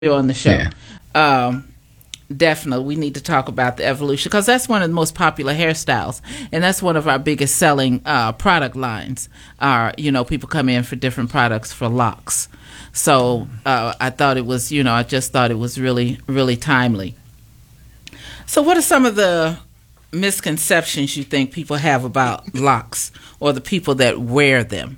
on the show. Yeah. Um, Definitely, we need to talk about the evolution because that's one of the most popular hairstyles, and that's one of our biggest selling product lines. Are people come in for different products for locks. So I thought it was, I just thought it was really, really timely. So, what are some of the misconceptions you think people have about locks or the people that wear them?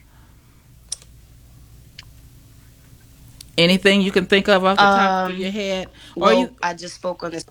Anything you can think of off the top of your Um, head, or well, you? I just spoke on this.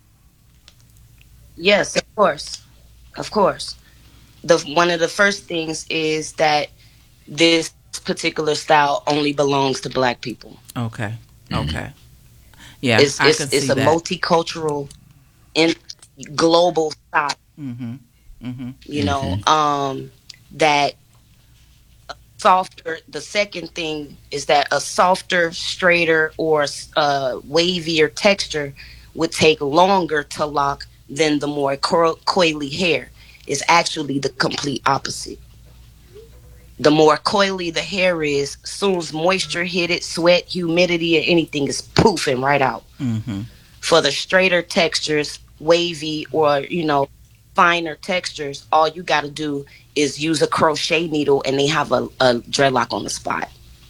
Yes, of course, of course. The one of the first things is that this particular style only belongs to Black people. Okay, Mm-hmm. okay, yeah, It's I can it's see it's a that. multicultural and global style. Mhm, mhm. You know, Mm-hmm. that softer. The second thing is that a softer, straighter, or wavier texture would take longer to lock than the more coily hair. Is actually the complete opposite. The more coily the hair is, soon as moisture hit it, sweat, humidity, or anything is poofing right out. Mhm. For the straighter textures, wavy or finer textures, all you got to do is use a crochet needle, and they have a dreadlock on the spot.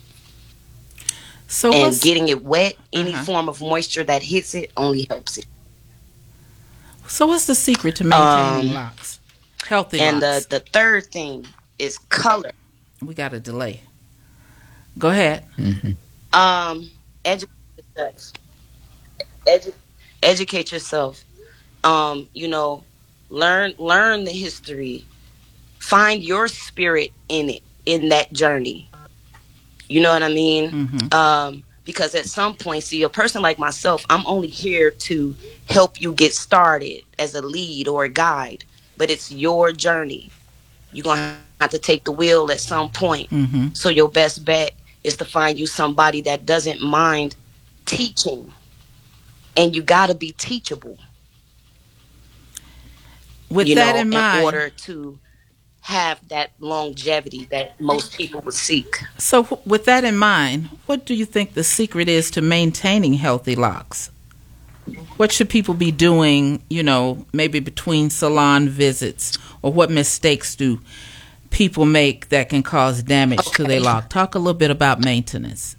So And what's getting it wet, uh any huh? form of moisture that hits it only helps it. So what's the secret to maintaining Um, locks, healthy and the locks? the third thing is color. We got a delay. Go ahead. Mm-hmm. Um, educate yourself. Edu- Educate yourself. You know, learn the history. Find your spirit in it, in that journey. You know what I mean? Mhm. Because at some point, see, a person like myself, I'm only here to help you get started as a lead or a guide, but it's your journey. You're going to have to take the wheel at some point. Mhm. So your best bet is to find you somebody that doesn't mind teaching, and you got to be teachable, With that in in mind, order to have that longevity that most people would seek. with that in mind, what do you think the secret is to maintaining healthy locks? What should people be doing, maybe between salon visits, or what mistakes do people make that can cause damage to their Okay. lock? Talk a little bit about maintenance.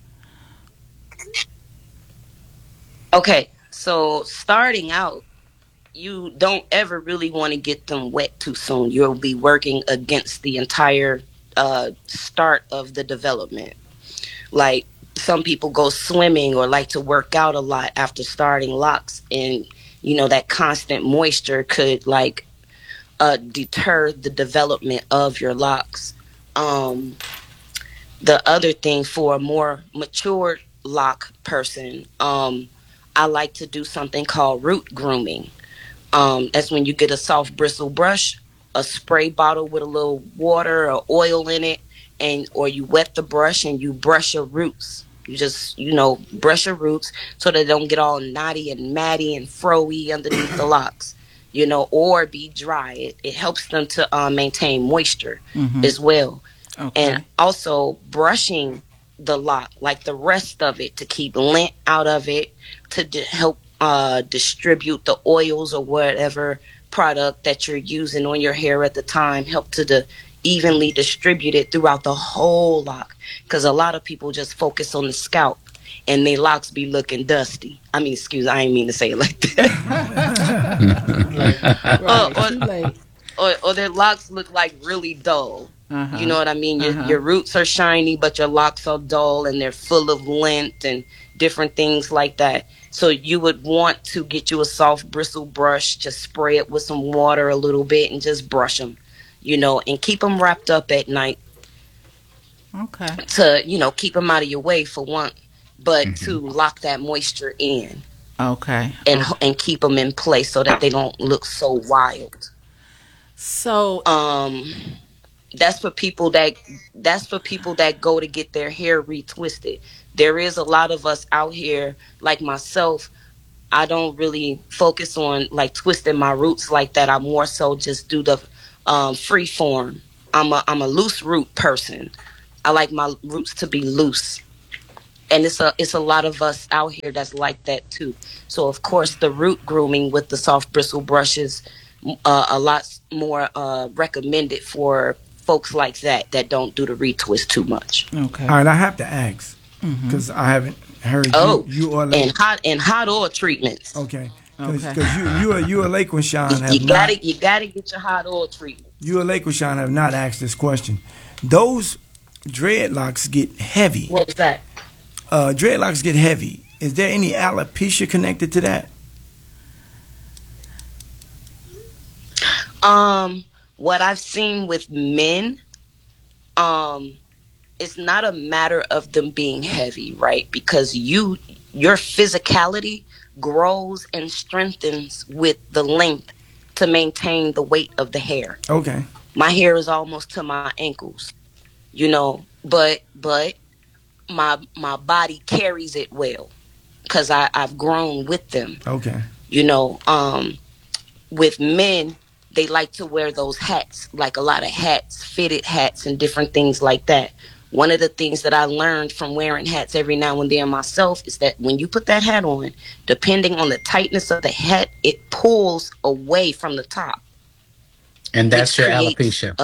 Okay. So starting out, you don't ever really want to get them wet too soon. You'll be working against the entire start of the development. Like some people go swimming or like to work out a lot after starting locks, and that constant moisture could like deter the development of your locks. Um, the other thing for a more mature lock person, I like to do something called root grooming. That's when you get a soft bristle brush, a spray bottle with a little water or oil in it, and or you wet the brush and you brush your roots. You just brush your roots so they don't get all knotty and matty and froey underneath the locks. Or be dry. It helps them to maintain moisture Mhm. as well, and Okay. also brushing the lock, like the rest of it, to keep lint out of it, to help distribute the oils or whatever product that you're using on your hair at the time, help to evenly distribute it throughout the whole lock, because a lot of people just focus on the scalp and their locks be looking dusty. I mean, excuse, I ain't mean to say it like that. or, Right. or Too late. or their locks look like really dull. Uh You huh. know what I mean? Uh huh. Your roots are shiny, but your locks are dull and they're full of lint and different things like that. So you would want to get you a soft bristle brush, just spray it with some water a little bit and just brush them, and keep them wrapped up at night Okay. to, keep them out of your way for one, but Mm-hmm. to lock that moisture in Okay. and Okay. and keep them in place so that they don't look so wild. So, Um that's for people that go to get their hair retwisted. There is a lot of us out here like myself. I don't really focus on like twisting my roots like that. I more so just do the free form. I'm a loose root person. I like my roots to be loose. and it's a lot of us out here that's like that too. So of course the root grooming with the soft bristle brushes, a lot more recommended for folks like that don't do the retwist too much. Okay. All right, I have to ask because I haven't heard Oh, you or and hot oil treatments. okay, Okay. because you or Laquishan have You not gotta get your hot oil treatment. you or Laquishan have not asked this question. Those dreadlocks get heavy. What was that? Dreadlocks get heavy. Is there any alopecia connected to that? What I've seen with men, it's not a matter of them being heavy, right? Because your physicality grows and strengthens with the length to maintain the weight of the hair. Okay. My hair is almost to my ankles, but my body carries it well because I've grown with them. Okay. With men, they like to wear those hats, like a lot of hats, fitted hats and different things like that. One of the things that I learned from wearing hats every now and then myself is that when you put that hat on, depending on the tightness of the hat, it pulls away from the top. And that's which your creates alopecia.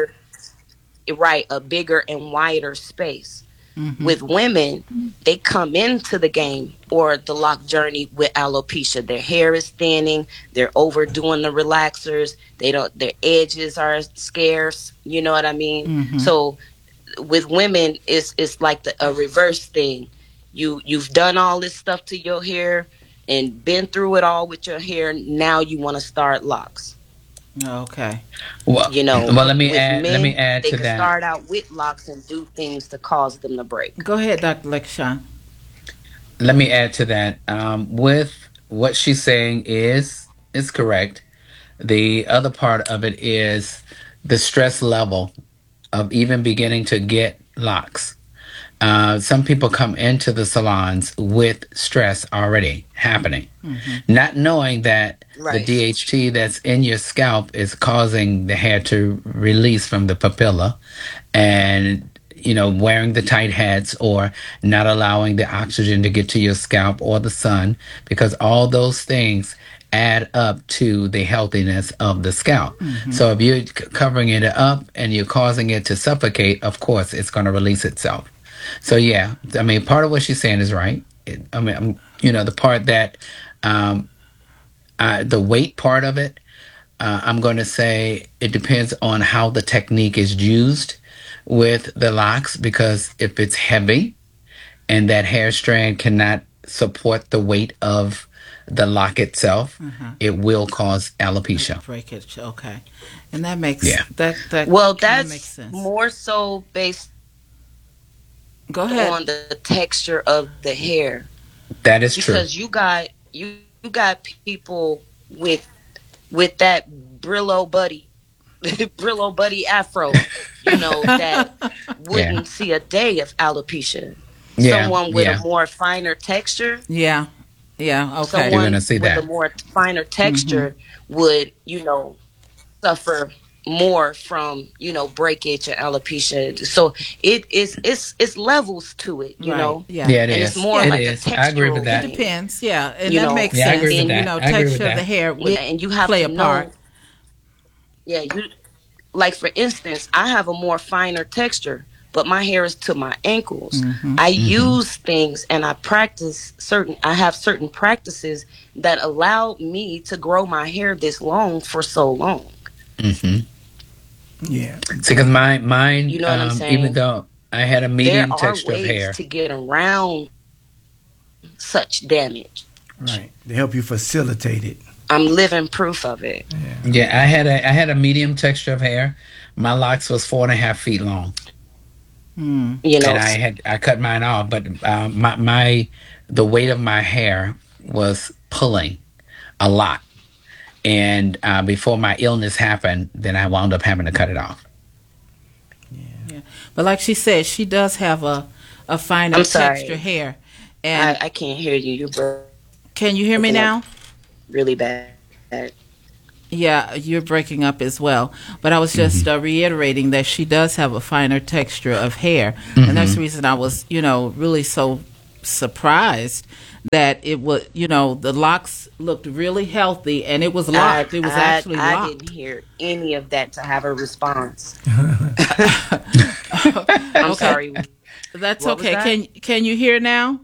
a bigger and wider space. With women, they come into the game or the lock journey with alopecia. Their hair is thinning. They're overdoing the relaxers. Their edges are scarce. You know what I mean? So with women, it's like a reverse thing. You've done all this stuff to your hair and been through it all with your hair. Now you want to start locks. Okay. Well, let me add Men, to they can that. start out with locks and do things to cause them to break. Go ahead, Dr. Laquishan. Let me add to that. With what she's saying is correct. The other part of it is the stress level of even beginning to get locks. Some people come into the salons with stress already happening, not knowing that Right. the DHT that's in your scalp is causing the hair to release from the papilla, and wearing the tight hats or not allowing the oxygen to get to your scalp or the sun, because all those things add up to the healthiness of the scalp. So if you're covering it up and you're causing it to suffocate, of course it's going to release itself. So yeah, I mean, part of what she's saying is right. The part that the weight part of it, I'm going to say it depends on how the technique is used with the locks, because if it's heavy and that hair strand cannot support the weight of the lock itself, it will cause alopecia. Breakage. Okay. And that makes that Well, kinda makes that's sense. more so based Go ahead. on the texture of the hair, That is true. because you got people with that Brillo buddy Brillo buddy afro, that wouldn't see a day of alopecia. Someone with a more finer texture. Yeah. Okay. Someone You're gonna see with that. a more finer texture would, suffer more from, breakage and alopecia. So it's levels to it, Right. know. Yeah. Yeah, it And is. it's more It like is. a textural I agree with that. It depends. Yeah. And You that know, makes Yeah, I sense. agree with And, that. I agree with texture of the that. hair would and you have play to a part. know. Yeah, like for instance, I have a more finer texture, but my hair is to my ankles. I use things and I have certain practices that allow me to grow my hair this long for so long. Yeah. See, because mine, You know what I'm saying? even though I had a There medium are texture of ways hair, to get around such damage. Right. They help you facilitate it. I'm living proof of it. yeah, I had a medium texture of hair. My locks was 4.5 feet long, You know, and I cut mine off, but the weight of my hair was pulling a lot, and before my illness happened, then I wound up having to cut it off. Yeah. But like she said, she does have a finer I'm sorry. texture hair. And I can't hear you. You're can you hear me now? really bad. Yeah, you're breaking up as well. But I was just reiterating that she does have a finer texture of hair. And that's the reason I was, really so surprised that it was, the locks looked really healthy and it was locked. It was actually I locked. didn't hear any of that to have a response. I'm Okay, sorry. that's What was okay. that? Can you hear now?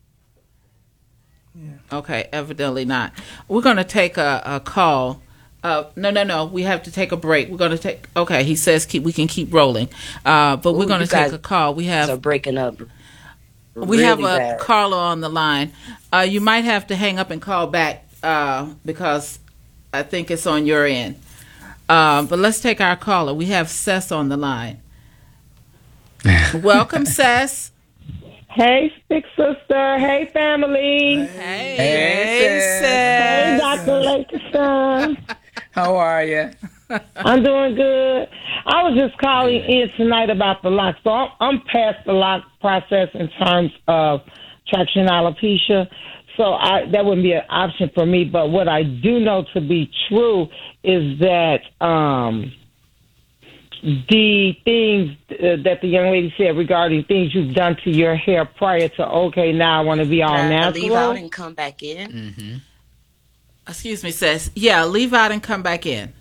Okay, evidently not. We're going to take a call. No. We have to take a break. We're going to take. Okay, he says we can keep rolling, but we're Ooh, going to you take guys a call. We are have breaking up. we have Really a bad. caller on the line. You might have to hang up and call back because I think it's on your end. But let's take our caller. We have Sess on the line. Welcome, Sess. Hey, big sister. Hey, family. Hey, Hey, Hey, Sess. Dr. Lakeson. How are you? I'm doing good. I was just calling in tonight about the lock. So I'm past the lock process in terms of traction alopecia. So that wouldn't be an option for me. But what I do know to be true is that the things that the young lady said regarding things you've done to your hair prior to, okay, now I want to be all natural. Leave out and come back in. Mm-hmm. Excuse me, Sess. Yeah, leave out and come back in.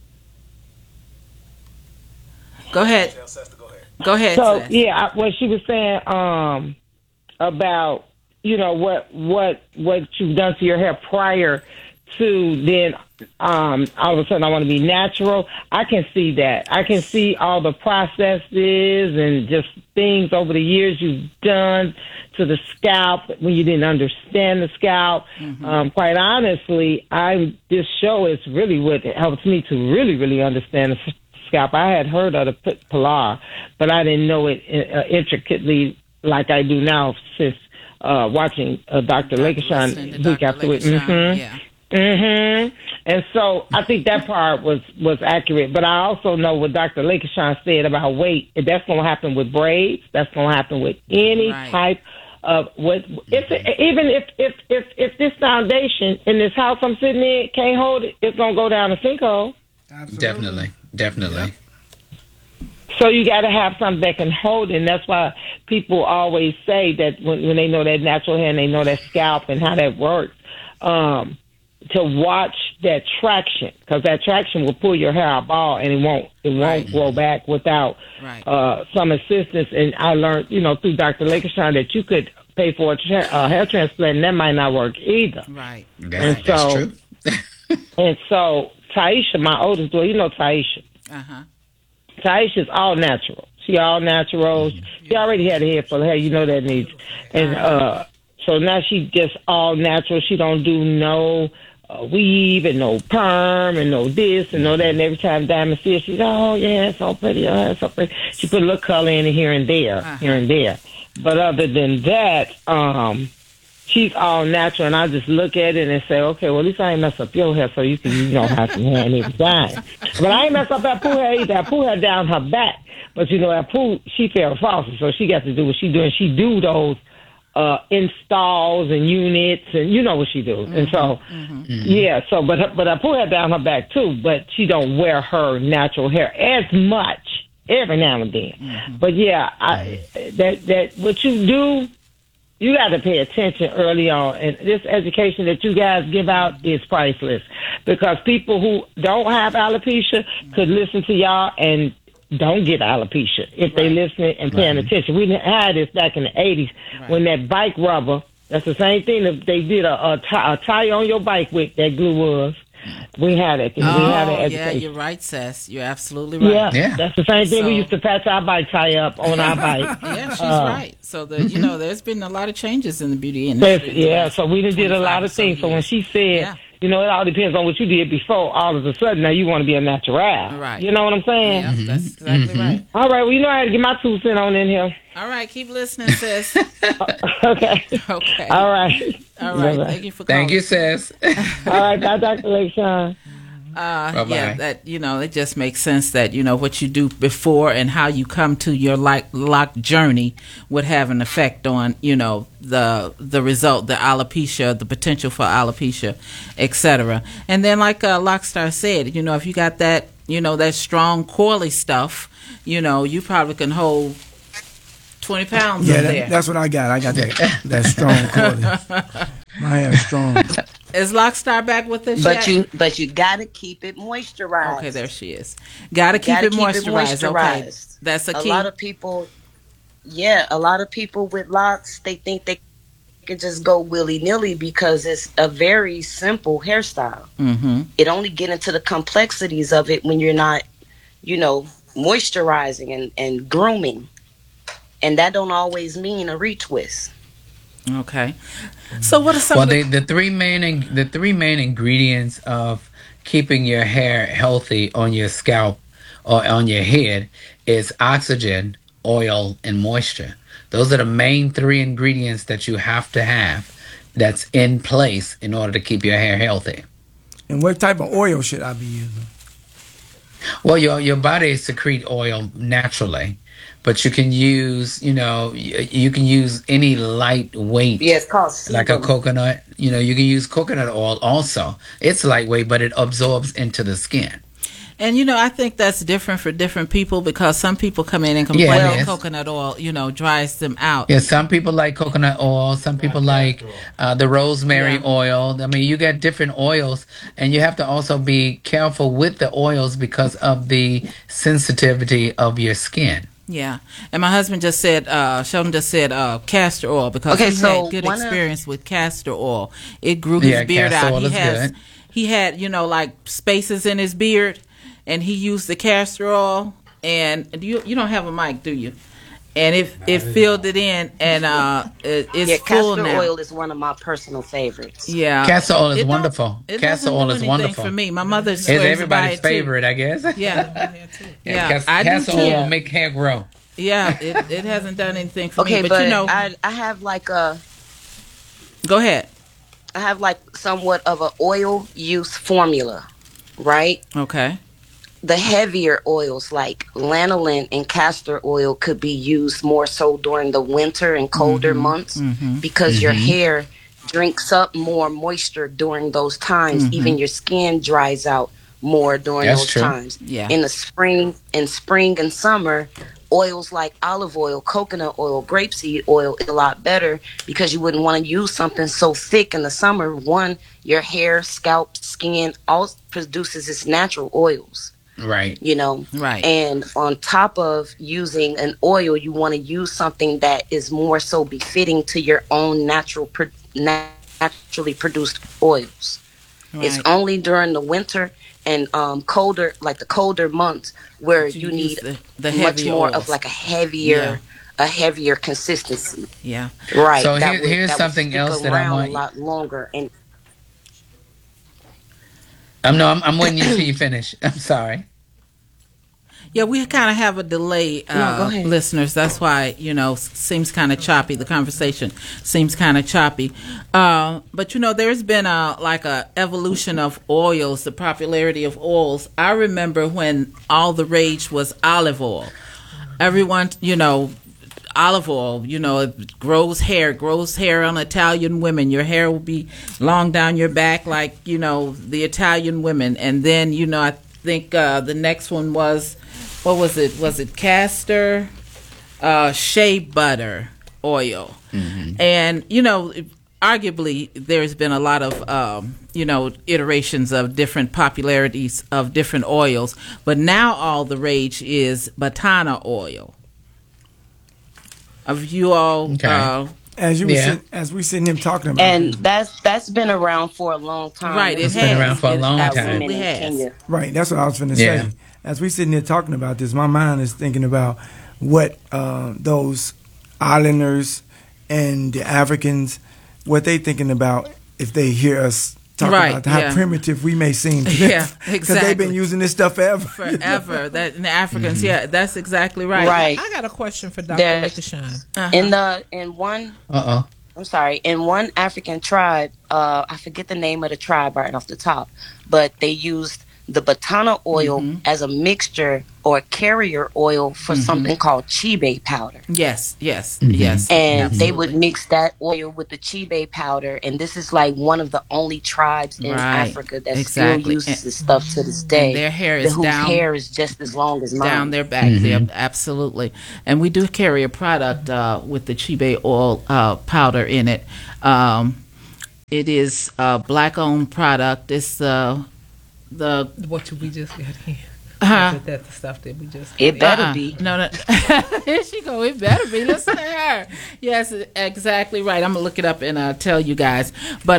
Go ahead. Go ahead, So Sess. yeah, what she was saying about what you've done to your hair prior to then all of a sudden I want to be natural. I can see that. I can see all the processes and just things over the years you've done to the scalp when you didn't understand the scalp. Quite honestly, this show is really what helps me to really, really understand the scalp. I had heard of the Pilar, but I didn't know it intricately like I do now since watching Dr. Lakeshine week after week. Yeah. And so I think that part was accurate. But I also know what Dr. Lakeshine said about weight. That's going to happen with braids. That's going to happen with any type of what. Even if this foundation in this house I'm sitting in can't hold it, it's going to go down a sinkhole. Absolutely. Definitely. So you got to have something that can hold it. And that's why people always say that when they know that natural hair and they know that scalp and how that works, to watch that traction, because that traction will pull your hair out bald and it won't grow back without some assistance. And I learned, through Dr. Lakeshine that you could pay for a hair transplant and that might not work either. Right. That's true. And so Taisha, my oldest daughter, Taisha. Taisha's all natural. She all natural. She already had a head full of hair. You know that needs. And so now she just all natural. She don't do no weave and no perm and no this and no that. And every time Diamond sees, she's oh yeah, it's so pretty. Oh, it's so pretty. She put a little color in it here and there, But other than that, she's all natural. And I just look at it and say, okay, well at least I ain't mess up your hair, so you can have some hair and every time. But I ain't mess up that poo hair either. That poo hair down her back. But that poo, she fell faucet, so she got to do what she do, and she do those installs and units, and you know what she do. And so, but I pull her down her back too, but she don't wear her natural hair as much every now and then. But that what you do, you got to pay attention early on. And this education that you guys give out is priceless, because people who don't have alopecia could listen to y'all and don't get alopecia if they listening and paying attention. We had this back in the 80s when that bike rubber, that's the same thing that they did a tie on your bike with, that glue was. We had it. Yeah, you're right, Sess. You're absolutely right. Yeah. That's the same thing we used to patch our bike tie up on our bike. Yeah, she's right. So, there's been a lot of changes in the beauty industry. So we did a lot of things. So when she said, it all depends on what you did before, all of a sudden now you want to be a natural. Right. You know what I'm saying? Yeah, that's exactly right. All right, well, I had to get my 2 cents on in here. All right, keep listening, sis. Okay. All right. Bye-bye. Thank you for calling. Thank you, sis. All right, bye, Dr. Lakeshine. Yeah, that it just makes sense that what you do before and how you come to your lock journey would have an effect on the result, the alopecia, the potential for alopecia, etc. And then, like Lockstar said, if you got that that strong coily stuff, you probably can hold 20 pounds Yeah, up there. that's what I got. I got that strong quality. My hair is strong. Is Lockstar back with us yet? But you gotta keep it moisturized. Okay, there she is. Gotta keep it moisturized. Okay, that's a key. A lot of people with locks, they think they can just go willy-nilly because it's a very simple hairstyle. Mm-hmm. It only get into the complexities of it when you're not, moisturizing and grooming. And that don't always mean a retwist. Okay. So what are some of the three main ingredients of keeping your hair healthy on your scalp or on your head is oxygen, oil, and moisture. Those are the main three ingredients that you have to have that's in place in order to keep your hair healthy. And what type of oil should I be using? Well, your body secrete oil naturally, but you can use, you can use any lightweight. Yeah, it's called sebum. Like a coconut. You can use coconut oil also. It's lightweight, but it absorbs into the skin. And I think that's different for different people because some people come in and complain that coconut oil, dries them out. Yeah, some people like coconut oil. Some people like the rosemary oil. I mean, you got different oils, and you have to also be careful with the oils because of the sensitivity of your skin. Yeah, and my husband just said, Sheldon just said castor oil because he had good experience with castor oil. It grew his beard out. He had, like spaces in his beard. And he used the castor oil, and you don't have a mic, do you? And it filled it in, and it's full now. Castor oil is one of my personal favorites. Yeah, castor oil is wonderful. Castor oil is wonderful for me. My mother swears it's everybody's by it favorite, too. I guess. Yeah, castor oil will make hair grow. Yeah, it hasn't done anything for me. Okay, but I have like a. Go ahead. I have like somewhat of an oil use formula, right? Okay. The heavier oils like lanolin and castor oil could be used more so during the winter and colder months because your hair drinks up more moisture during those times. Even your skin dries out more during those times. Yeah. In spring and summer, oils like olive oil, coconut oil, grapeseed oil is a lot better because you wouldn't want to use something so thick in the summer. One, your hair, scalp, skin all produces its natural oils. Right. Right. And on top of using an oil, you want to use something that is more so befitting to your own naturally produced oils. Right. It's only during the winter and colder months where you need the much more oils. Of like a heavier consistency. Yeah. Right. So here's something else that I want. A lot longer and. I'm waiting until you finish. I'm sorry. Yeah, we kind of have a delay, go ahead. Listeners. That's why, seems kind of choppy. The conversation seems kind of choppy. But, there's been a evolution of oils, the popularity of oils. I remember when all the rage was olive oil. Everyone, olive oil, it grows hair on Italian women. Your hair will be long down your back like, the Italian women. And then, I think the next one was, what was it? Was it castor? Shea butter oil. And, arguably there's been a lot of, iterations of different popularities of different oils. But now all the rage is Batana oil. Of you all, as we sitting here talking about, and that's been around for a long time. Right, it's been around for a long time. It has. Right, that's what I was going to say. As we sitting here talking about this, my mind is thinking about what those islanders and the Africans, what they thinking about if they hear us talk about how primitive we may seem to them. Yeah, exactly. Because they've been using this stuff forever. Forever. That, and the Africans, that's exactly right. Right. I got a question for Dr. Lickishine. In one African tribe, I forget the name of the tribe right off the top, but they used the Batana oil as a mixture or carrier oil for something called chibe powder. Yes. And Absolutely. they would mix that oil with the chibe powder, and this is like one of the only tribes in Africa that still uses this stuff to this day. And their hair is whose hair is just as long as mine. Down their back. Yep, absolutely. And we do carry a product with the chibe oil powder in it. It is a black-owned product. It's the what we just got here. That's the stuff that we just. It better be. No. Here she go. It better be. Listen to her. Yes, exactly right. I'm gonna look it up and tell you guys. But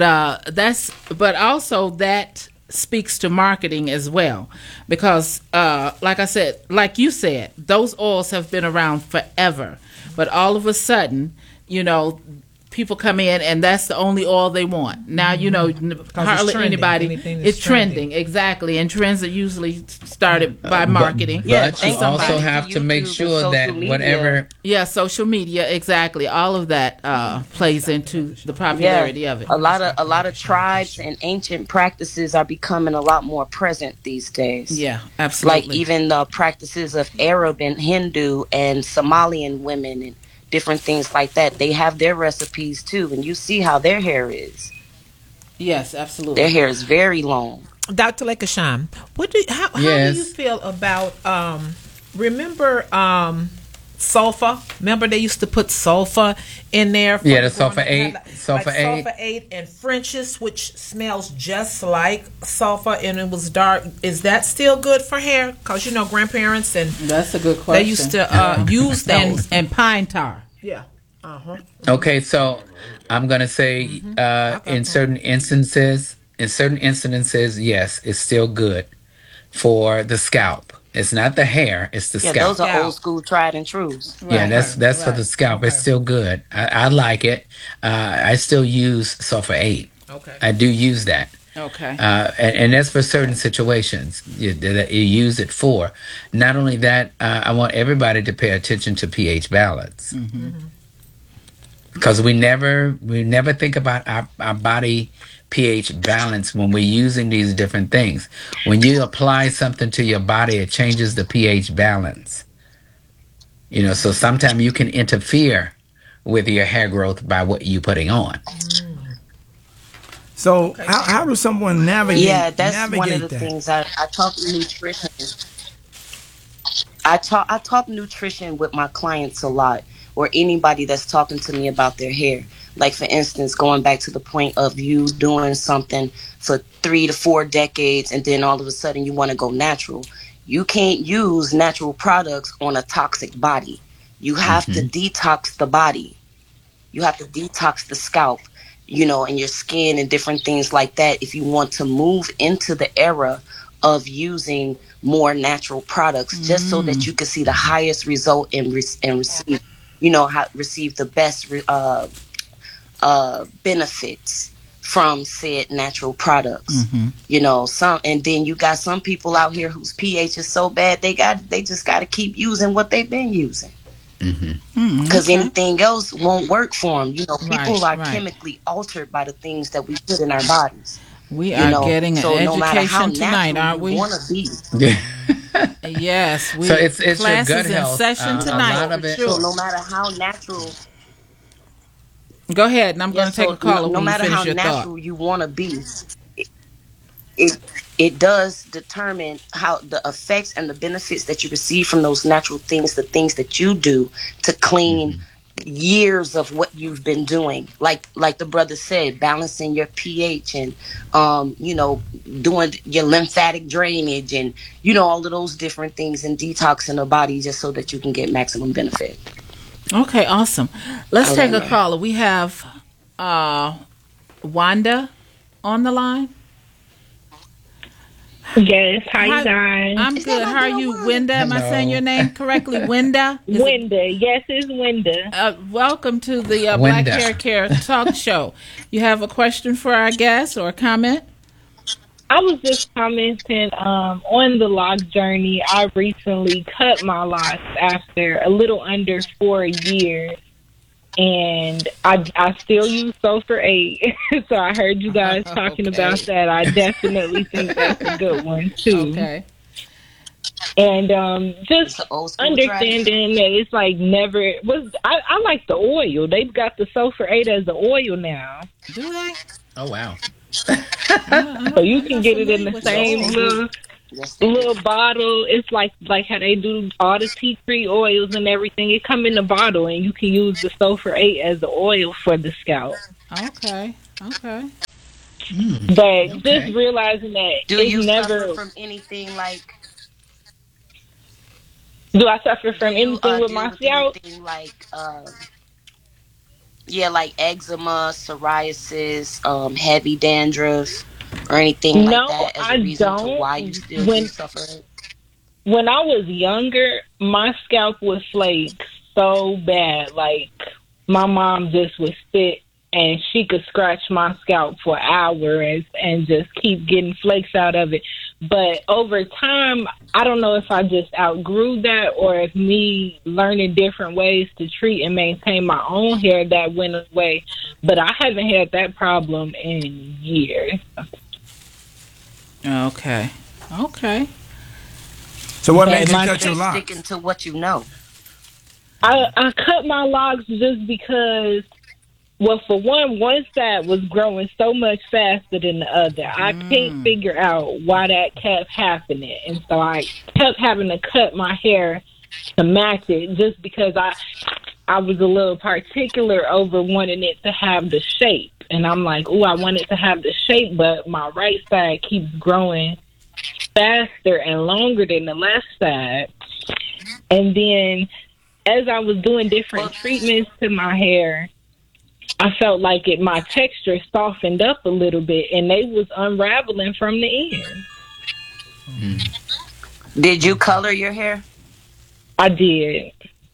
also that speaks to marketing as well, because like I said, like you said, those oils have been around forever. But all of a sudden, people come in and that's the only oil they want. Now, hardly anybody. It's trending. Exactly. And trends are usually started by marketing. But you also have to make sure that whatever. Yeah, social media. Exactly. All of that plays into the popularity of it. A lot of tribes and ancient practices are becoming a lot more present these days. Yeah, absolutely. Like even the practices of Arab and Hindu and Somalian women and different things like that. They have their recipes too, and you see how their hair is. Yes, absolutely. Their hair is very long. Dr. Lekasham, how do you feel about remember sulfur? Remember they used to put sulfur in there? The sulfur-8. Sulfur-8 and French's, which smells just like sulfur, and it was dark. Is that still good for hair? Because grandparents and that's a good question. They used to use those and pine tar. Yeah. Okay, so I'm gonna say in certain instances, yes, it's still good for the scalp. It's not the hair; it's the scalp. Yeah, those are old school tried and trues. Yeah, that's for the scalp. It's still good. I like it. I still use sulfur-8. Okay, I do use that. Okay. And that's for certain situations that you use it for. Not only that, I want everybody to pay attention to pH balance. Because we never think about our body pH balance when we're using these different things. When you apply something to your body, it changes the pH balance. So sometimes you can interfere with your hair growth by what you're putting on. So how does someone navigate? Yeah, that's one of the things. I talk nutrition. I talk nutrition with my clients a lot, or anybody that's talking to me about their hair. Like, for instance, going back to the point of you doing something for 3 to 4 decades and then all of a sudden you want to go natural. You can't use natural products on a toxic body. You have to detox the body. You have to detox the scalp, and your skin and different things like that if you want to move into the era of using more natural products, just so that you can see the highest result and receive receive the best benefits from said natural products. And then you got some people out here whose pH is so bad they just got to keep using what they've been using, because anything else won't work for them. People are chemically altered by the things that we put in our bodies. We are getting an education tonight, aren't we? Yes, so it's classes your gut in health. session tonight. So no matter how natural. Go ahead, and I'm going to take a call. No matter how natural you want to be, it does determine how the effects and the benefits that you receive from those natural things, the things that you do to clean years of what you've been doing. Like the brother said, balancing your pH and doing your lymphatic drainage and all of those different things, and detoxing the body just so that you can get maximum benefit. Okay, awesome. Let's take a caller. We have Wanda on the line. Yes, hi guys. I'm good. How are you, Wenda? Am I saying your name correctly, Wenda? Wenda, yes, it's Wenda. Welcome to the Black Hair Care Talk Show. You have a question for our guest or a comment? I was just commenting on the lock journey. I recently cut my locks after a little under 4 years. and I still use Sulfur 8. So I heard you guys talking about that. I definitely think that's a good one too. Okay. And just understanding that it's like never was. I like the oil. They've got the Sulfur 8 as the oil now. Do they? Oh wow! So you can get it in the same little bottle. It's like how they do all the tea tree oils and everything. It come in a bottle, and you can use the Sulfur 8 as the oil for the scalp. Okay. But just realizing that do you suffer from anything like? Do I suffer from anything with my scalp? Anything like like eczema, psoriasis, heavy dandruff, or anything like that as a reason to why you still do suffer? When I was younger, my scalp would flake so bad. Like, my mom just would sit and she could scratch my scalp for hours and just keep getting flakes out of it. But over time, I don't know if I just outgrew that or if me learning different ways to treat and maintain my own hair that went away. But I haven't had that problem in years. Okay. So what made you cut your locks? Sticking to what you know. I cut my locks just because, well, for one side was growing so much faster than the other. I can't figure out why that kept happening. And so I kept having to cut my hair to match it just because I was a little particular over wanting it to have the shape. And I'm like, I want it to have the shape, but my right side keeps growing faster and longer than the left side. And then as I was doing different treatments to my hair, I felt like my texture softened up a little bit, and they was unraveling from the end. Did you color your hair? I did.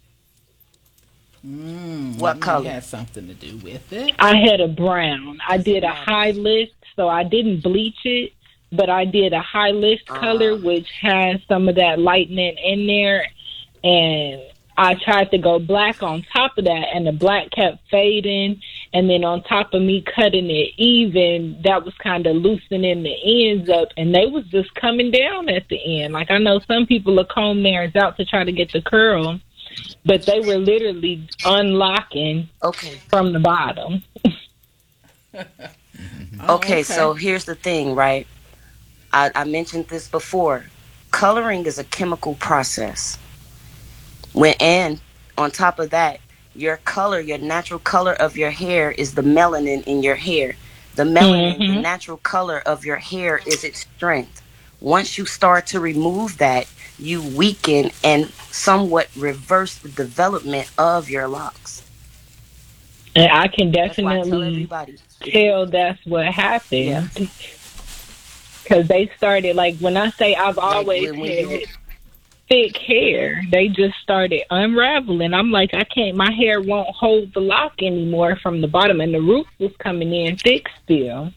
What color? Had something to do with it. I had a brown. I did a high lift, so I didn't bleach it, but I did a high lift color, which has some of that lightening in there, and I tried to go black on top of that, and the black kept fading. And then on top of me cutting it even, that was kind of loosening the ends up, and they was just coming down at the end. Like, I know some people will comb theirs out to try to get the curl, but they were literally unlocking from the bottom. Okay, so here's the thing, right? I mentioned this before. Coloring is a chemical process. And on top of that, your natural color of your hair is the melanin in your hair. The melanin, the natural color of your hair is its strength. Once you start to remove that, you weaken and somewhat reverse the development of your locks. And I can definitely tell that's what happened. Because they started, like, when I say I've always had thick hair, they just started unraveling. I'm like, my hair won't hold the lock anymore from the bottom, and the root was coming in thick still.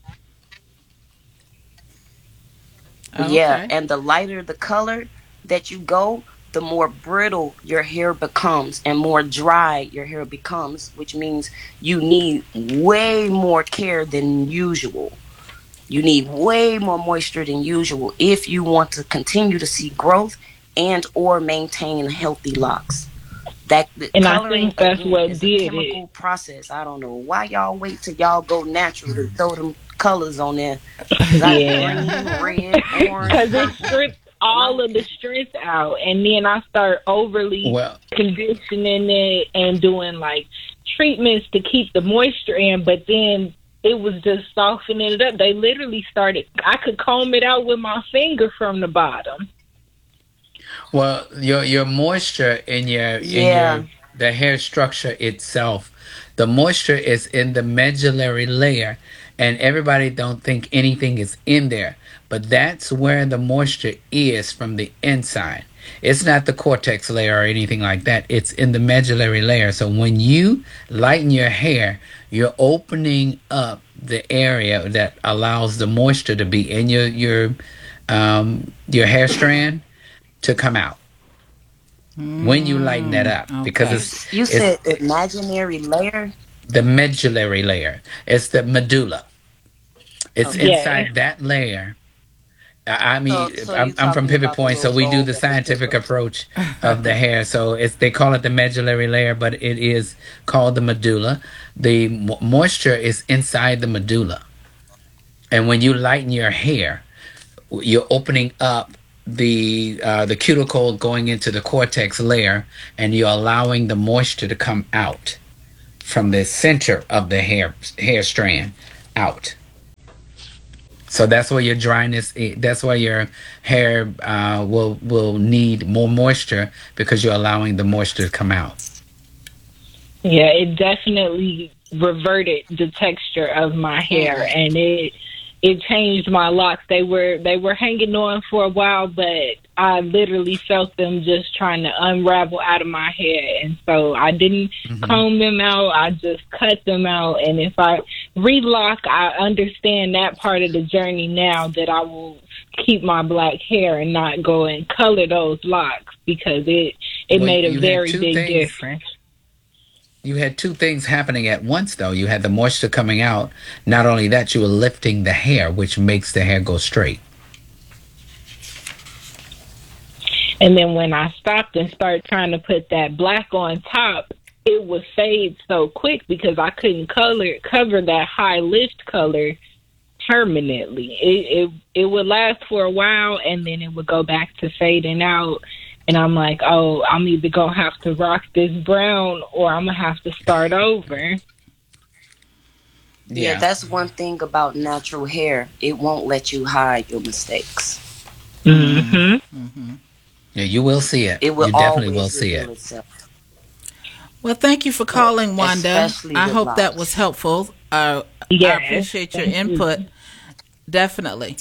Yeah, and the lighter the color that you go, the more brittle your hair becomes and more dry your hair becomes, which means you need way more care than usual. You need way more moisture than usual if you want to continue to see growth and or maintain healthy locks. And I think that's what is did a chemical it. process. I don't know why y'all wait till y'all go natural to throw them colors on there. Yeah, green, red, orange. Because it stripped all of the strength out, and then I start overly conditioning it and doing like treatments to keep the moisture in, but then it was just softening it up. They literally started. I could comb it out with my finger from the bottom. Well, your moisture in the hair structure itself, the moisture is in the medullary layer, and everybody don't think anything is in there, but that's where the moisture is from the inside. It's not the cortex layer or anything like that. It's in the medullary layer. So when you lighten your hair, you're opening up the area that allows the moisture to be in your hair strand to come out. when you lighten that up, because you said imaginary layer. The medullary layer. It's the medulla. It's inside that layer. I mean, I'm from Pivot Point, so we do the scientific approach of the hair. So they call it the medullary layer, but it is called the medulla. The moisture is inside the medulla, and when you lighten your hair, you're opening up the cuticle going into the cortex layer, and you're allowing the moisture to come out from the center of the hair strand out. So that's where your dryness. That's why your hair will need more moisture, because you're allowing the moisture to come out. Yeah, it definitely reverted the texture of my hair, and it changed my locks. They were hanging on for a while, but I literally felt them just trying to unravel out of my hair. And so I didn't comb them out. I just cut them out. And if I relock, I understand that part of the journey now, that I will keep my black hair and not go and color those locks, because it made a very big difference. You had two things happening at once, though. You had the moisture coming out. Not only that, you were lifting the hair, which makes the hair go straight. And then when I stopped and started trying to put that black on top, it would fade so quick, because I couldn't cover that high lift color permanently. It would last for a while, and then it would go back to fading out. And I'm like, oh, I'm either going to have to rock this brown, or I'm going to have to start over. Yeah, that's one thing about natural hair. It won't let you hide your mistakes. Yeah, you will see it. It will, you definitely will see it. Itself. Well, thank you for calling, Wanda. I hope locks. that was helpful. I appreciate your input. Definitely.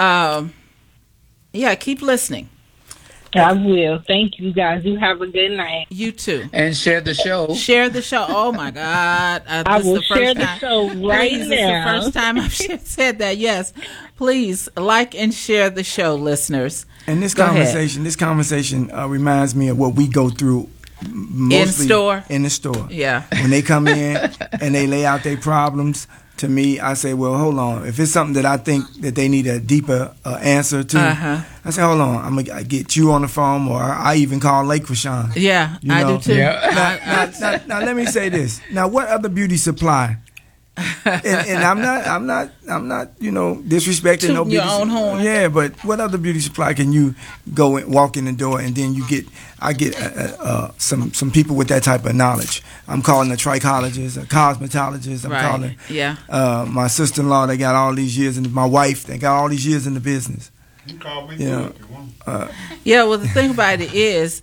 Keep listening. I will. Thank you, guys. You have a good night. You too. And share the show. Share the show. Oh, my God. I will share the show right now. This is the first time I've said that. Yes. Please like and share the show, listeners. And this conversation reminds me of what we go through mostly in the store. Yeah. When they come in and they lay out their problems, to me, I say, well, hold on. If it's something that I think that they need a deeper answer to, I say, hold on. I'm going to get you on the phone, or I even call Lake Rashawn. Yeah, I do too. Yeah. Now, let me say this. Now, what other beauty supply? and I'm not disrespecting no beauty your own horn. Yeah, but what other beauty supply can you go and walk in the door, and then I get some people with that type of knowledge. I'm calling a trichologist, a cosmetologist. I'm calling my sister-in-law. They got all these years, and my wife. They got all these years in the business. You can call me if you want. Well, the thing about it is.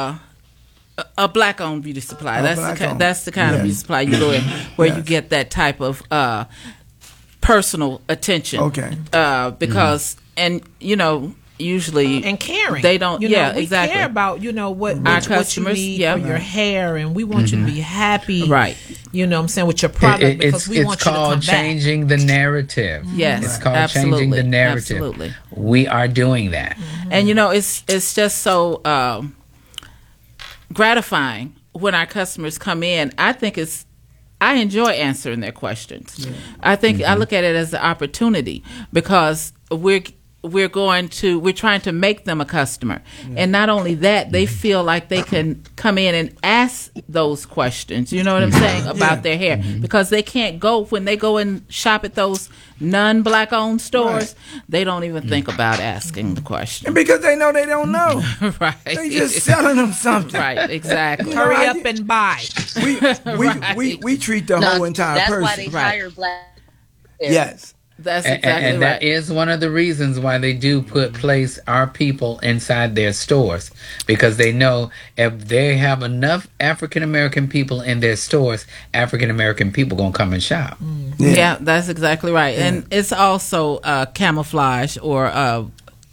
A black-owned beauty supply. That's the kind of beauty supply you go in where you get that type of personal attention. Okay. Because usually and caring. They don't. We exactly. care about what our customers you need for your hair, and we want you to be happy. Right. You know what I'm saying, with your product, because we want you to come back. It's called changing the narrative. Yes. It's called changing the narrative. Absolutely. We are doing that. And it's just so gratifying when our customers come in. I enjoy answering their questions. Yeah. I think I look at it as an opportunity, because we're trying to make them a customer. And not only that, they feel like they can come in and ask those questions, you know what I'm saying, about their hair. Because they can't go, when they go and shop at those non-black owned stores, they don't even think about asking the question. And because they know they don't know. Right. They just selling them something. Right, exactly. Hurry up and buy. We treat the whole entire person. That's why they hire black. Yes. That's exactly and right. That is one of the reasons why they do place our people inside their stores, because they know if they have enough African American people in their stores, African American people gonna come and shop. Yeah, that's exactly right. Yeah. And it's also camouflage or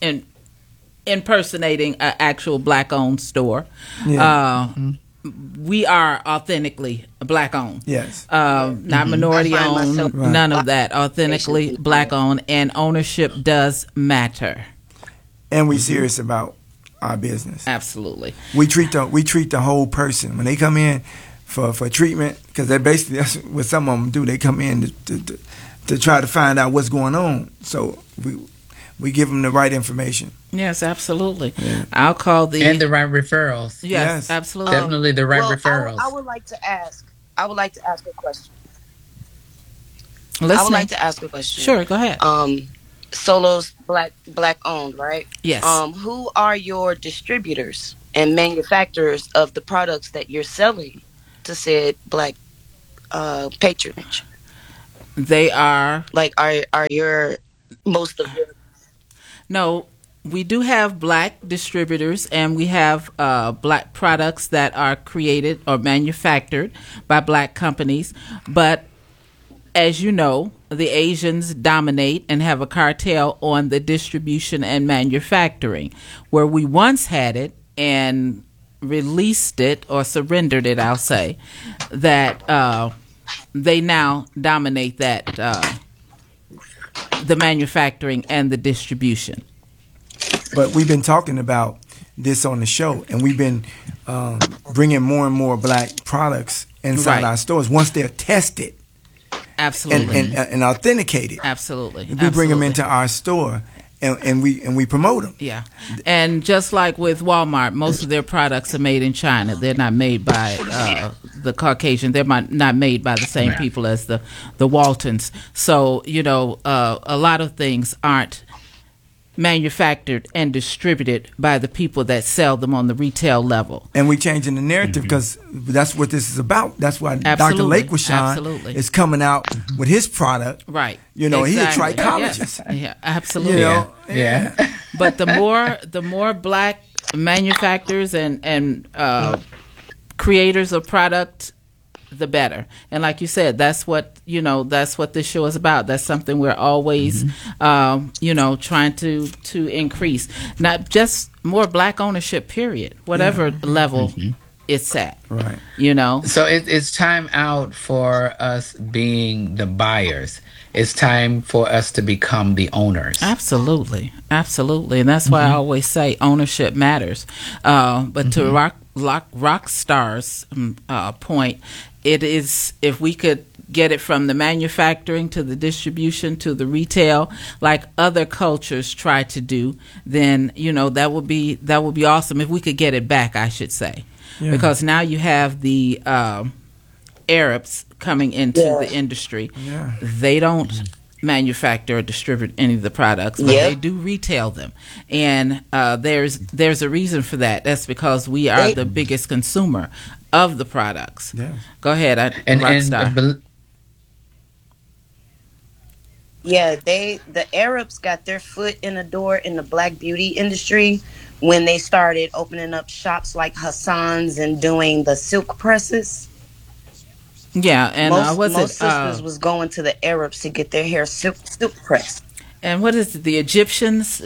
impersonating an actual black-owned store. Yeah. We are authentically black-owned. Yes. Not minority-owned, none of that. Authentically black-owned, and ownership does matter. And we're serious about our business. Absolutely. We treat the whole person when they come in for treatment, because that's what some of them do. They come in to try to find out what's going on. So we give them the right information. Yes, absolutely. Yeah. I'll call and the right referrals. Yes, absolutely. Definitely the right referrals. I would like to ask a question. Listening. I would like to ask a question. Sure, go ahead. Solo's black owned, right? Yes. Who are your distributors and manufacturers of the products that you're selling to said black patronage? They are are your most of your... No, we do have black distributors, and we have black products that are created or manufactured by black companies. But as you know, the Asians dominate and have a cartel on the distribution and manufacturing. Where we once had it and released it or surrendered it, I'll say, that they now dominate that, the manufacturing and the distribution. But we've been talking about this on the show, and we've been bringing more and more black products inside our stores once they're tested. Absolutely. And authenticated. Absolutely. We bring them into our store and we promote them. Yeah. And just like with Walmart, most of their products are made in China. They're not made by the Caucasian. They're not made by the same people as the Waltons. So, a lot of things aren't manufactured and distributed by the people that sell them on the retail level. And we're changing the narrative because that's what this is about. That's why Dr. Laquashawn is coming out with his product. Right. He's a trichologist. Yeah, absolutely. Yeah. But the more black manufacturers and creators of product, the better. And like you said, that's what this show is about. That's something we're always trying to increase. Not just more black ownership, period. Whatever level it's at. Right. So it's time out for us being the buyers. It's time for us to become the owners. Absolutely. Absolutely. And that's why I always say ownership matters. But to Rockstar's point, it is, if we could get it from the manufacturing to the distribution to the retail, like other cultures try to do, then that would be awesome if we could get it back, I should say, because now you have the Arabs coming into the industry. Yeah. They don't manufacture or distribute any of the products, but they do retail them, and there's a reason for that. That's because we are the biggest consumer of the products. Yeah. Go ahead, Rockstar. The Arabs got their foot in the door in the black beauty industry when they started opening up shops like Hassan's and doing the silk presses. Yeah, and most sisters was going to the Arabs to get their hair silk pressed. And what is it, the Egyptians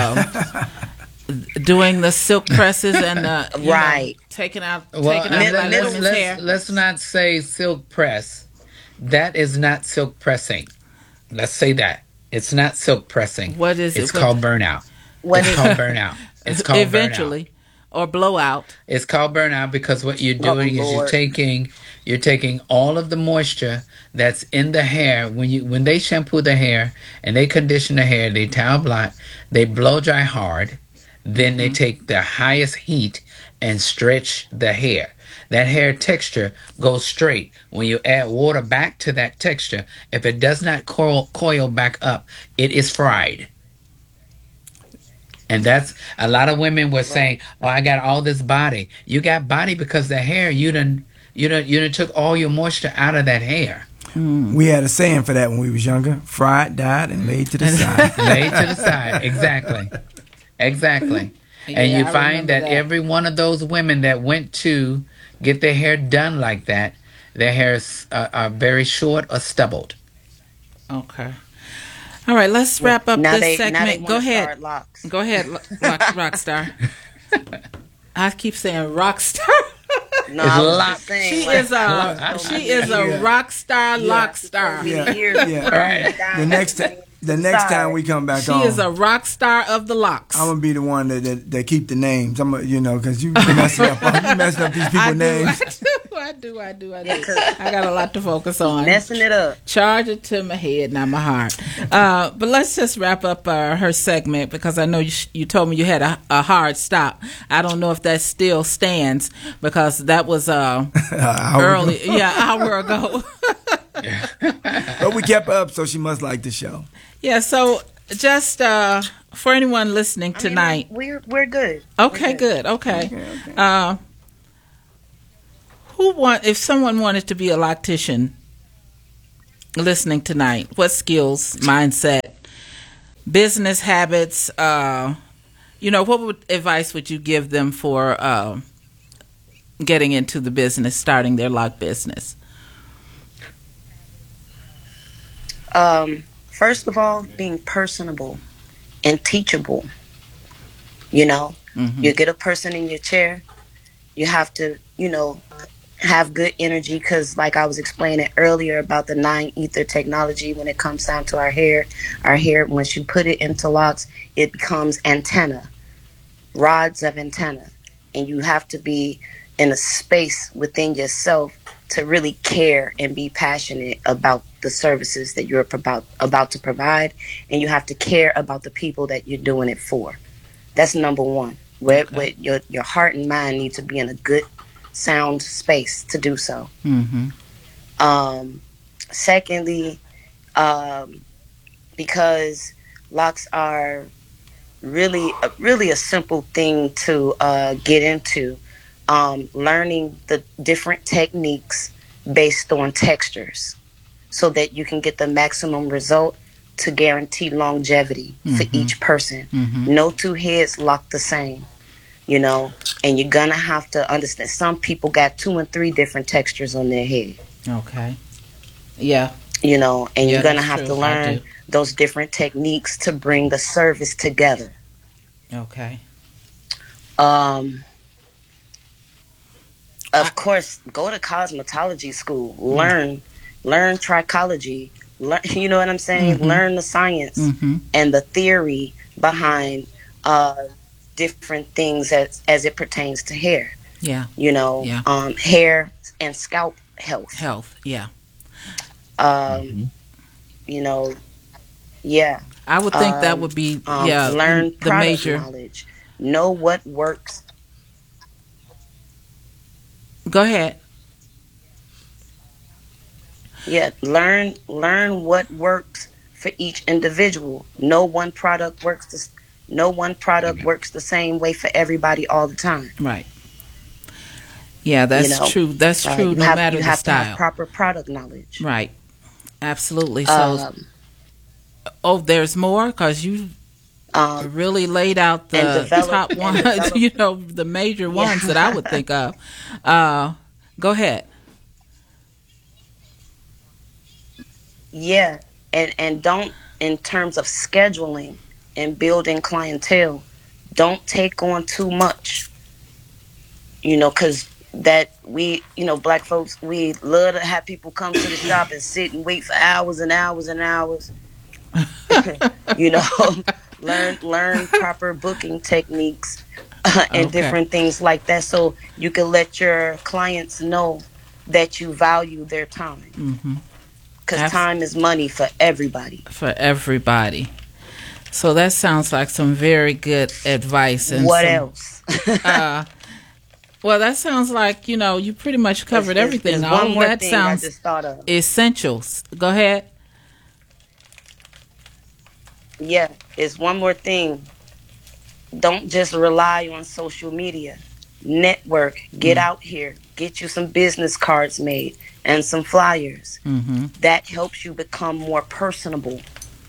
doing the silk presses and taking out women's hair? Let's not say silk press. That is not silk pressing. Let's say that it's not silk pressing. What is it? It's called burnout. It's called burnout. It's called eventually. Burnout. Or blowout. It's called burnout because what you're doing is you're taking all of the moisture that's in the hair. When they shampoo the hair and they condition the hair, they towel blot, they blow dry hard, then they take the highest heat and stretch the hair. That hair texture goes straight. When you add water back to that texture, if it does not coil back up, it is fried. And that's a lot of women were saying, "Oh, I got all this body." You got body because the hair you done took all your moisture out of that hair. We had a saying for that when we was younger: fried, dyed, and laid to the side. Laid to the side, exactly. And you find that every one of those women that went to get their hair done like that, their hairs are very short or stubbled. Okay. All right, let's wrap up this segment. Go ahead. Go ahead, Rockstar. I keep saying Rockstar. No, I was just saying, she is a rock star, lock star. Yeah. Right. the next time we come back she is a rock star of the locks. I'm gonna be the one that keep the names. I'm because you messing up these people's names. I do. I got a lot to focus on. Messing it up. Charge it to my head, not my heart. But let's just wrap up her segment, because I know you told me you had a hard stop. I don't know if that still stands, because that was an hour ago. But we kept up, so she must like the show. Yeah. So just for anyone listening tonight, we're good. Okay, good. Okay. If someone wanted to be a loctician listening tonight, what skills, mindset, business habits, what advice would you give them for getting into the business, starting their lock business? First of all, being personable and teachable. You get a person in your chair, you have to, have good energy, because like I was explaining earlier about the 9 ether technology, when it comes down to our hair, once you put it into locks, it becomes rods of antenna, and you have to be in a space within yourself to really care and be passionate about the services that you're about to provide, and you have to care about the people that you're doing it for. That's number one. Where your heart and mind need to be in a good sound space to do so. Secondly, because locks are really a simple thing to get into, learning the different techniques based on textures, so that you can get the maximum result to guarantee longevity for each person. No two heads lock the same. And you're gonna have to understand, some people got 2 and 3 different textures on their head. Okay. Yeah. And you're gonna have to learn those different techniques to bring the service together. Okay. Of course, go to cosmetology school. Learn trichology. You know what I'm saying? Learn the science and the theory behind different things as it pertains to hair. Yeah. Hair and scalp health. Yeah. Yeah. I would think that would be learn the major knowledge. Know what works. Go ahead. Yeah, learn what works for each individual. No one product works the same way for everybody all the time. Right. Yeah, that's true. That's true. No matter the style, you have to have proper product knowledge. Right. Absolutely. So, there's more, because you really laid out the top ones. The major ones that I would think of. Go ahead. Yeah, and don't, in terms of scheduling and building clientele, don't take on too much. Because that black folks, we love to have people come to the shop and sit and wait for hours and hours and hours. Learn proper booking techniques and different things like that, so you can let your clients know that you value their time. Because time is money for everybody. So that sounds like some very good advice. And what else? Well, that sounds like, you pretty much covered everything. All of that sounds essentials. Go ahead. Yeah, it's one more thing. Don't just rely on social media. Network. Get out here. Get you some business cards made and some flyers. That helps you become more personable,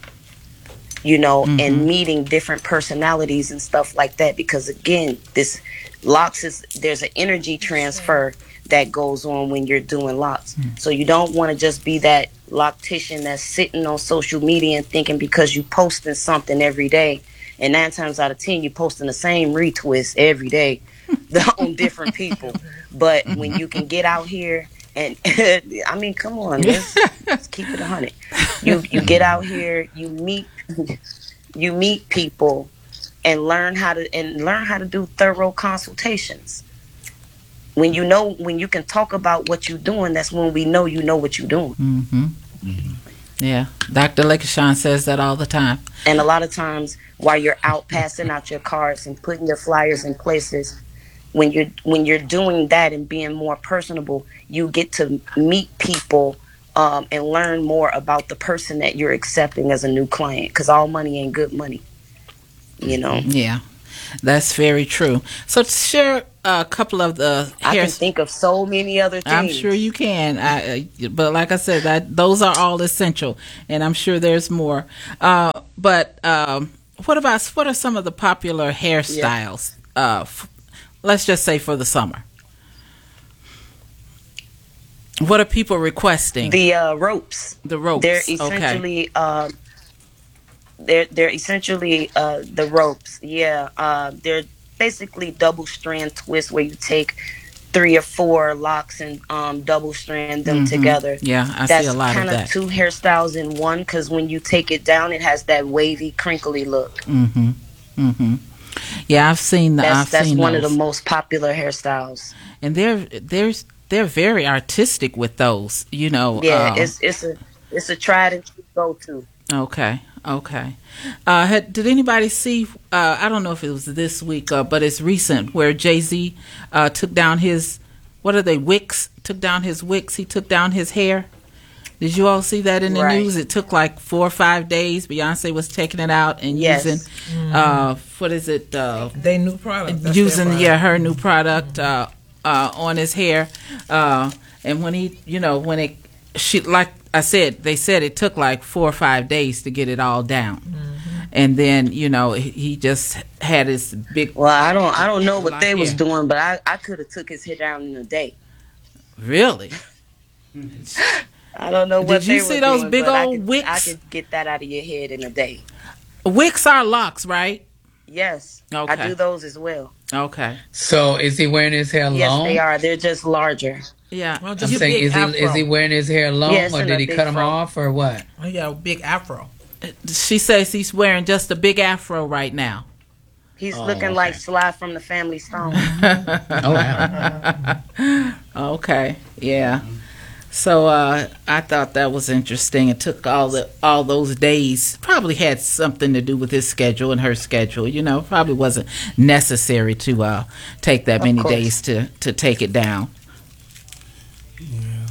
and meeting different personalities and stuff like that. Because again, this locks there's an energy transfer that goes on when you're doing locks. So you don't want to just be that loctician that's sitting on social media and thinking because you posting something every day, and 9 times out of 10 you posting the same retwist every day on different people. But when you can get out here And I mean, come on, let's keep it 100. You get out here, you meet people, and learn how to do thorough consultations. When you can talk about what you're doing, that's when we know you know what you're doing. Mm-hmm. Mm-hmm. Yeah, Dr. Lakeshawn says that all the time. And a lot of times, while you're out passing out your cards and putting your flyers in places, when you're doing that and being more personable, you get to meet people and learn more about the person that you're accepting as a new client. Because all money ain't good money, you know. Yeah, that's very true. So share a couple of the. I can think of so many other things. I'm sure you can. But like I said, those are all essential, and I'm sure there's more. But what are some of the popular hairstyles? Yeah. Let's just say for the summer. What are people requesting? The ropes. The ropes. They're essentially they're essentially the ropes. Yeah. They're basically double strand twists where you take 3 or 4 locks and double strand them together. Yeah, I see a lot of that. That's kind of 2 hairstyles in one, because when you take it down, it has that wavy, crinkly look. Mm-hmm. Mm-hmm. Yeah, I've seen That's one of the most popular hairstyles, and they're very artistic with those. You know. Yeah, it's a tried and true go-to. Okay. Did anybody see? I don't know if it was this week, but it's recent, where Jay-Z took down his wicks? Took down his wicks. He took down his hair. Did you all see that in the news? It took like 4 or 5 days. Beyonce was taking it out and using, what is it? Their new product. Using her new product on his hair. And when like I said, they said it took like 4 or 5 days to get it all down. Mm-hmm. And then he just had his big. Well, I don't know what they was doing, but I could have took his hair down in a day. Really? I don't know what they were doing. Did you see those big old wicks? I could get that out of your head in a day. Wicks are locks, right? Yes. Okay. I do those as well. Okay. So is he wearing his hair long? Yes, they are. They're just larger. Yeah. Well, I'm saying, is he wearing his hair long, or did he cut him off, or what? Oh, yeah, a big afro. She says he's wearing just a big afro right now. He's looking like Sly from the Family Stone. Oh, wow. Okay. Yeah. So I thought that was interesting. It took all those days. Probably had something to do with his schedule and her schedule. Probably wasn't necessary to take that many days to take it down. Yeah.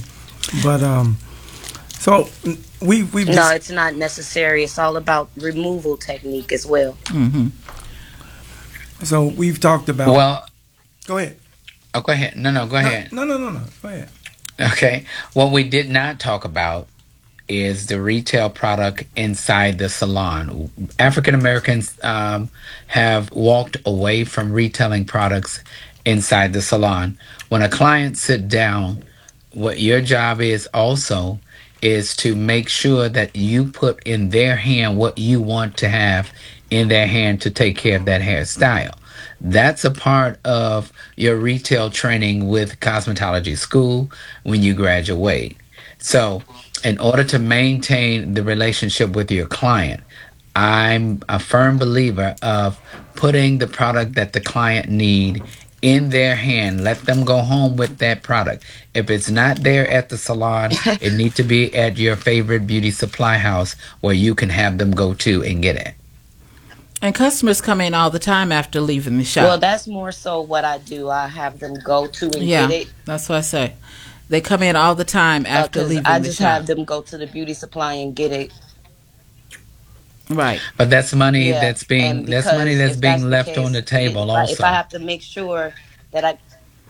So we no, it's not necessary. It's all about removal technique as well. Mm-hmm. So we've talked about. Well, go ahead. Oh, go ahead. No, go ahead. No. Go ahead. Okay. What we did not talk about is the retail product inside the salon. African Americans have walked away from retailing products inside the salon. When a client sit down, what your job is also is to make sure that you put in their hand what you want to have in their hand to take care of that hairstyle. That's a part of your retail training with cosmetology school when you graduate. So in order to maintain the relationship with your client, I'm a firm believer of putting the product that the client need in their hand. Let them go home with that product. If it's not there at the salon, it needs to be at your favorite beauty supply house where you can have them go to and get it. And customers come in all the time after leaving the shop. Well, that's more so what I do. I have them go to and get it. That's what I say. They come in all the time after leaving the shop. I just have them go to the beauty supply and get it. Right. But that's money that's being left on the table also. If I have to make sure that I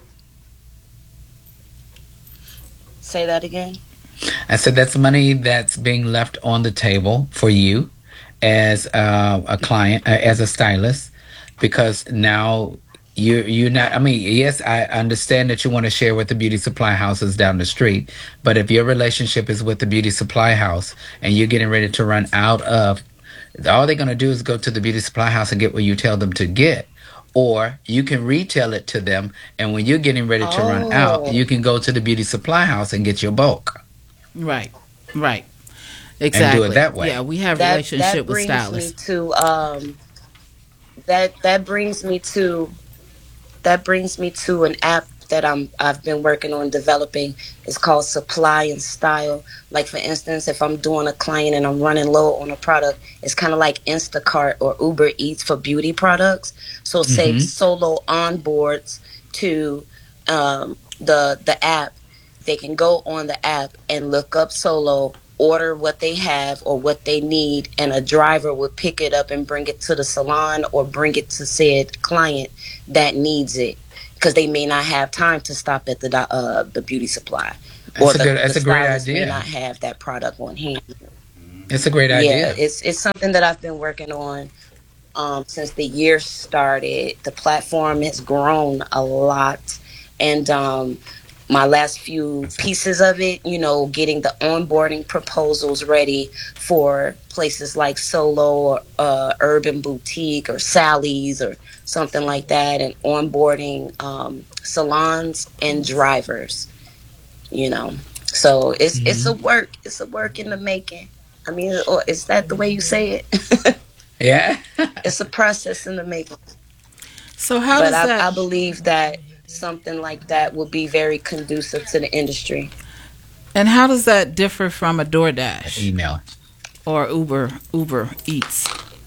say that again. I said that's money that's being left on the table for you as a client, as a stylist, because now you're not. I mean, yes, I understand that you want to share with the beauty supply houses down the street, but if your relationship is with the beauty supply house and you're getting ready to run out of, all they're going to do is go to the beauty supply house and get what you tell them to get. or you can retail it to them. And when you're getting ready to run out, you can go to the beauty supply house and get your bulk. Right. Exactly. And do it that way. Yeah, we have relationship with stylists. That brings me to an app that I've been working on developing. It's called Supply and Style. Like, for instance, if I'm doing a client and I'm running low on a product, it's kind of like Instacart or Uber Eats for beauty products. So say Solo onboards to the app. They can go on the app and look up Solo, order what they have or what they need, and a driver would pick it up and bring it to the salon or bring it to said client that needs it, because they may not have time to stop at the beauty supply. That's a great idea. May not have that product on hand. It's a great idea. Yeah, it's something that I've been working on since the year started. The platform has grown a lot, and my last few pieces of it, getting the onboarding proposals ready for places like Solo or Urban Boutique or Sally's or something like that, and onboarding salons and drivers, So it's a work. It's a work in the making. I mean, is that the way you say it? Yeah. It's a process in the making. So I believe that something like that will be very conducive to the industry. And how does that differ from a DoorDash? Email. Or Uber Eats?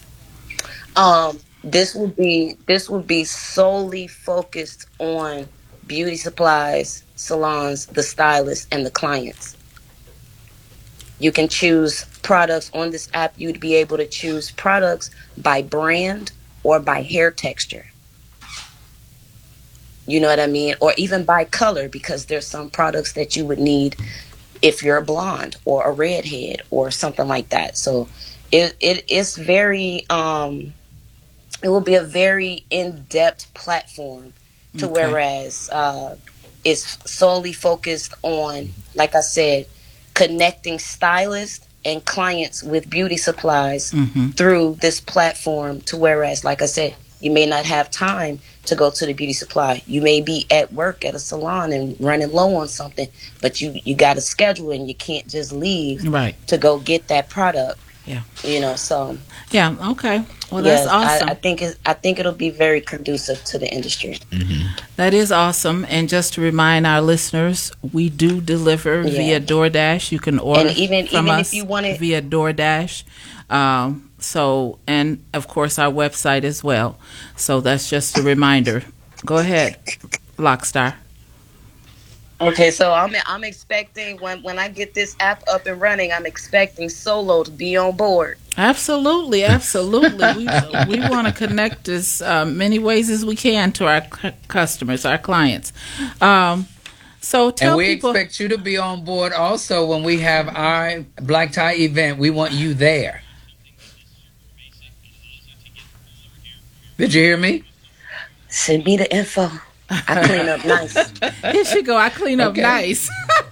This will be solely focused on beauty supplies, salons, the stylists, and the clients. You can choose products on this app. You'd be able to choose products by brand or by hair texture. You know what I mean? Or even by color, because there's some products that you would need if you're a blonde or a redhead or something like that. So it's very, it will be a very in-depth platform to whereas it's solely focused on, like I said, connecting stylists and clients with beauty supplies through this platform, to whereas, like I said, you may not have time to go to the beauty supply. You may be at work at a salon and running low on something, but you got a schedule and you can't just leave to go get that product. Yeah. So. Yeah. Okay. Well, that's awesome. I think it'll be very conducive to the industry. That is awesome. And just to remind our listeners, we do deliver via DoorDash. You can order from us if you want it via DoorDash. And of course our website as well. So that's just a reminder. Go ahead, Lockstar. Okay, so I'm expecting when I get this app up and running, I'm expecting Solo to be on board. Absolutely. We want to connect as many ways as we can to our customers, our clients. So tell people, expect you to be on board also when we have our Black Tie event. We want you there. Did you hear me? Send me the info. I clean up nice. Here she go. I clean up nice.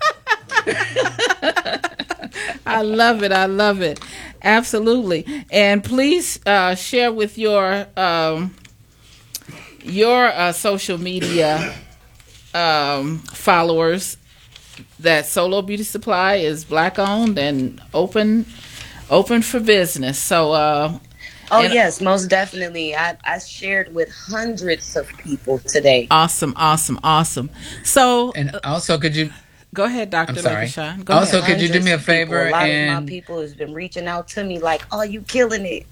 I love it. Absolutely. And please share with your social media followers that Solo Beauty Supply is Black owned and open for business. So yes, most definitely. I shared with hundreds of people today. Awesome. So, and also, could you go ahead, Dr. Lakisha? Go also, ahead. could you do me a favor? A lot of my people has been reaching out to me like, "Oh, you killing it."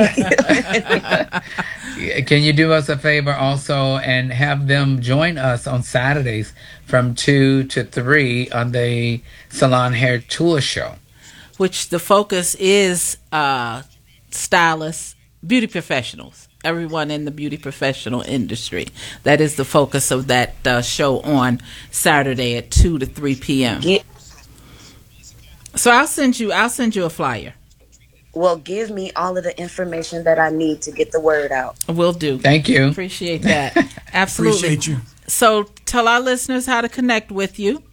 Can you do us a favor also and have them join us on Saturdays from 2 to 3 on the Salon Hair Tour Show, which the focus is stylists, beauty professionals, everyone in the beauty professional industry. That is the focus of that show on Saturday at 2 to 3 p.m. So I'll send you a flyer. Well, give me all of the information that I need to get the word out. Will do. Thank you. Appreciate that. Absolutely. Appreciate you. So tell our listeners how to connect with you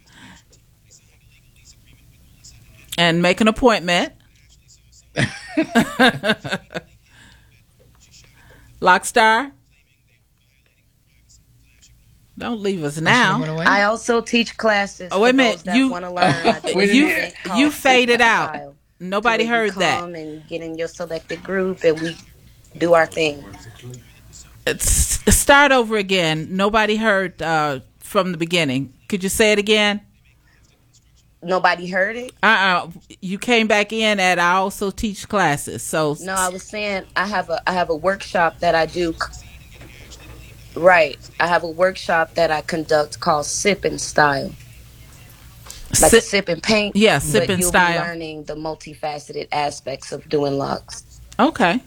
and make an appointment. Lockstar? Don't leave us now. I also teach classes. Oh, wait a minute. You want to learn. You faded out. Nobody heard that. Come and get in your selected group, and we do our thing. Start over again. Nobody heard from the beginning. Could you say it again? Nobody heard it? You came back in at I also teach classes. So no, I was saying I have a workshop that I do. Right. I have a workshop that I conduct called Sip and Style. Like sip and paint. Yeah, sip and style. You'll be learning the multifaceted aspects of doing locks. Okay.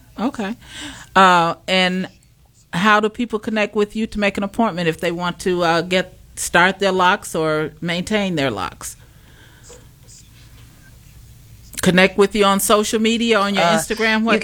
And how do people connect with you to make an appointment if they want to start their locks or maintain their locks? Connect with you on social media, on your Instagram? What?